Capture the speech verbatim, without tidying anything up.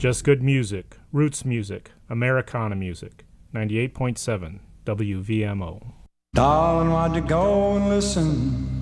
Just good music, roots music, Americana music. ninety-eight point seven W V M O. Darling, why'd you go and listen